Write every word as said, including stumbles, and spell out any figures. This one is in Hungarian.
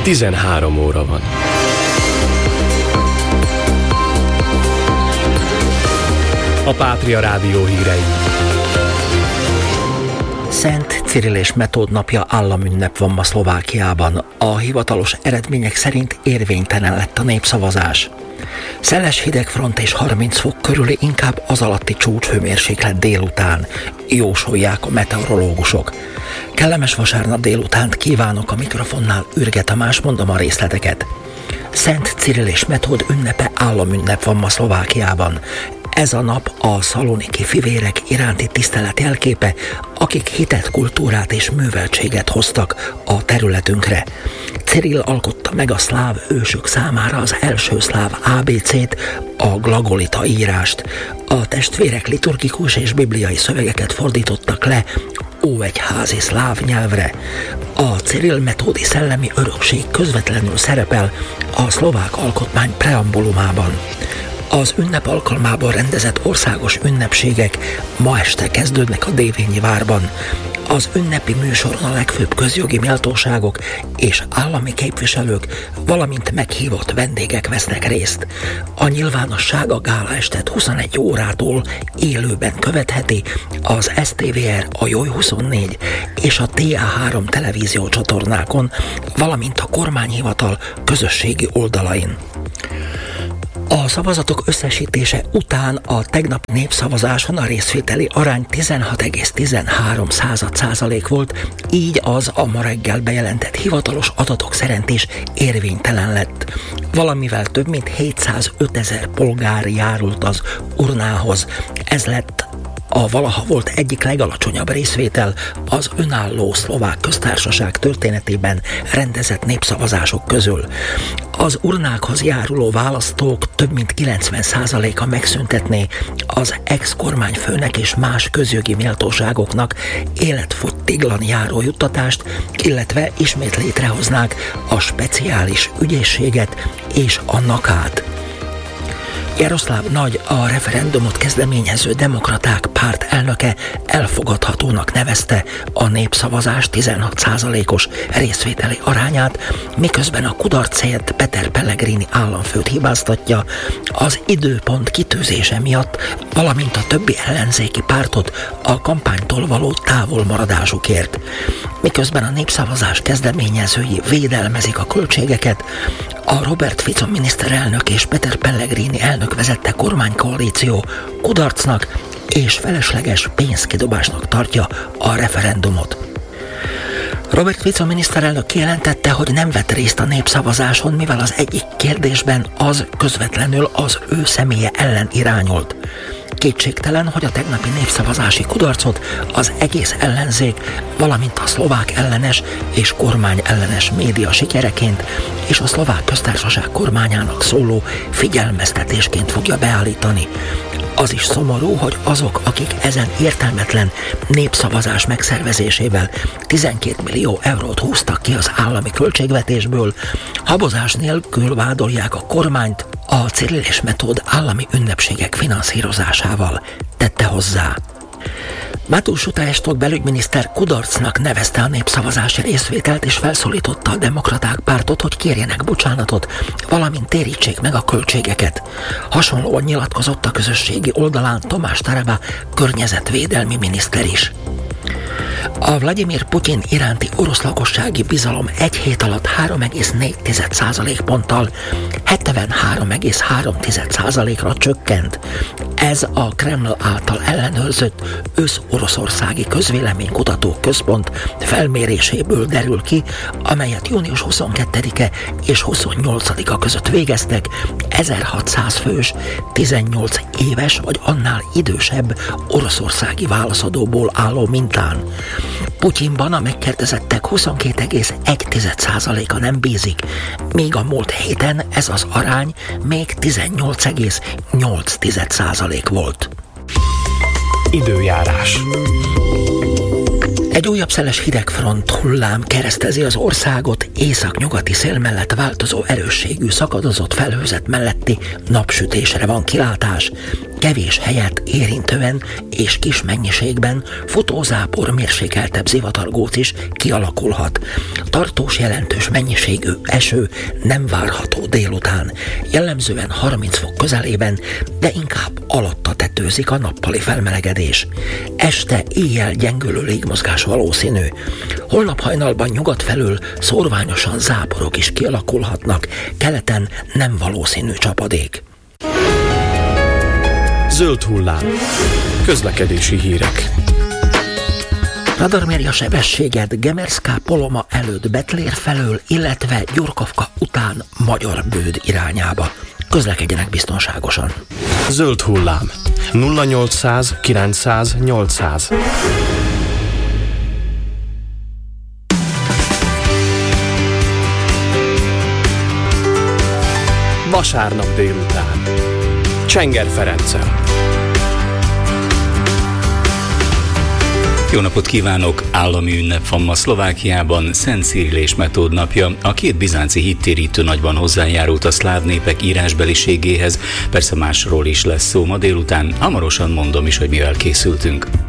tizenhárom óra van. A Pátria Rádió hírei. Szent Cirill és Metód napja államünnep van ma Szlovákiában. A hivatalos eredmények szerint érvénytelen lett a népszavazás. Szeles hidegfront és harminc fok körüli, inkább az alatti csúcshőmérséklet délután, jósolják a meteorológusok. Kellemes vasárnap délutánt kívánok, a mikrofonnál Ürge Tamás, mondom a részleteket. Szent Cirill és Metód ünnepe államünnep van ma Szlovákiában. Ez a nap a szaloniki fivérek iránti tisztelet jelképe, akik hitet, kultúrát és műveltséget hoztak a területünkre. Cirill alkotta meg a szláv ősök számára az első szláv á bé cét, a glagolita írást. A testvérek liturgikus és bibliai szövegeket fordítottak le óegyházi szláv nyelvre. A Cirill-metódi szellemi örökség közvetlenül szerepel a szlovák alkotmány preambulumában. Az ünnep alkalmában rendezett országos ünnepségek ma este kezdődnek a Dévényi várban. Az ünnepi műsoron a legfőbb közjogi méltóságok és állami képviselők, valamint meghívott vendégek vesznek részt. A nyilvánosság a gálaestet huszonegy órától élőben követheti az es té vé er, a Joy huszonnégy és a té á három televízió csatornákon, valamint a kormányhivatal közösségi oldalain. A szavazatok összesítése után a tegnapi népszavazáson a részvételi arány tizenhat egész tizenhárom százalék volt, így az a ma reggel bejelentett hivatalos adatok szerint is érvénytelen lett. Valamivel több mint hétszázötezer polgár járult az urnához. Ez lett a valaha volt egyik legalacsonyabb részvétel az önálló szlovák köztársaság történetében rendezett népszavazások közül. Az urnákhoz járuló választók több mint kilencven százaléka megszüntetné az ex-kormányfőnek és más közjogi méltóságoknak életfogytiglan járó juttatást, illetve ismét létrehoznák a speciális ügyészséget és a nakát. Jaroszláv Nagy, a referendumot kezdeményező demokraták párt elnöke elfogadhatónak nevezte a népszavazás tizenhat százalékos részvételi arányát, miközben a kudarcért Peter Pellegrini államfőt hibáztatja az időpont kitűzése miatt, valamint a többi ellenzéki pártot a kampánytól való távolmaradásukért. Miközben a népszavazás kezdeményezői védelmezik a költségeket, a Robert Fico miniszterelnök és Peter Pellegrini elnök vezette kormánykoalíció kudarcnak és felesleges pénzkidobásnak tartja a referendumot. Robert Fico miniszterelnök kijelentette, hogy nem vett részt a népszavazáson, mivel az egyik kérdésben az közvetlenül az ő személye ellen irányolt. Kétségtelen, hogy a tegnapi népszavazási kudarcot az egész ellenzék, valamint a szlovák ellenes és kormány ellenes média sikereként és a szlovák köztársaság kormányának szóló figyelmeztetésként fogja beállítani. Az is szomorú, hogy azok, akik ezen értelmetlen népszavazás megszervezésével tizenkét millió eurót húztak ki az állami költségvetésből, habozás nélkül vádolják a kormányt a Cirill és Metód állami ünnepségek finanszírozásával, tette hozzá. Mateusz Utajstok belügyminiszter kudarcnak nevezte a népszavazási részvételt és felszólította a demokraták pártot, hogy kérjenek bocsánatot, valamint térítsék meg a költségeket. Hasonlóan nyilatkozott a közösségi oldalán Tomás Taraba környezetvédelmi miniszter is. A Vladimir Putyin iránti orosz lakossági bizalom egy hét alatt három egész négy százalékponttal hetvenhárom egész három százalékra csökkent. Ez a Kreml által ellenőrzött Össz-Oroszországi Közvéleménykutató Központ felméréséből derül ki, amelyet június huszonkettedike és huszonnyolcadika között végeztek ezerhatszáz fős, tizennyolc éves vagy annál idősebb oroszországi válaszadóból álló mintán. Putyinban a megkérdezettek huszonkét egész egy százaléka nem bízik, míg a múlt héten ez az arány még tizennyolc egész nyolc százalék volt. Időjárás. Egy újabb szeles hidegfront hullám keresztezi az országot, északnyugati szél mellett változó erősségű szakadozott felhőzet melletti napsütésre van kilátás. kevés helyet érintően és kis mennyiségben futózápor mérsékeltebb zivatargóc is kialakulhat. Tartós jelentős mennyiségű eső nem várható délután, jellemzően harminc fok közelében, de inkább alatta tetőzik a nappali felmelegedés. Este éjjel gyengülő légmozgás valószínű. Holnap hajnalban nyugat felől szórványosan záporok is kialakulhatnak, keleten nem valószínű csapadék. Zöld hullám. Közlekedési hírek. Radar méri a sebességet Gemerská-Poloma előtt Betlér felől, illetve Gyurkovka után Magyarbőd irányába. Közlekedjenek biztonságosan. Zöld hullám. nulla nyolcszáz kilencszáz nyolcszáz. Vasárnap délután. Csenger Ferenccel. Jó napot kívánok! Állami ünnep van ma Szlovákiában, Szent Cyril és Metód napja. A két bizánci hittérítő nagyban hozzájárult a szláv népek írásbeliségéhez, persze másról is lesz szó ma délután, hamarosan mondom is, hogy mivel készültünk.